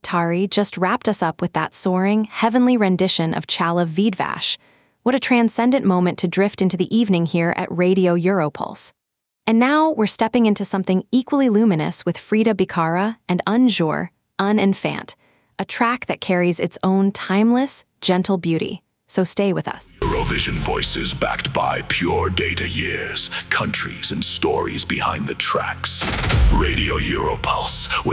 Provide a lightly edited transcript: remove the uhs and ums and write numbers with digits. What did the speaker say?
Tari just wrapped us up with that soaring, heavenly rendition of Chala Vidvash. What a transcendent moment to drift into the evening here at Radio Europulse. And now we're stepping into something equally luminous with Frida Bicara and Unjour, Un Enfant, a track that carries its own timeless, gentle beauty. So stay with us. Eurovision voices backed by pure data years, countries and stories behind the tracks. Radio Europulse with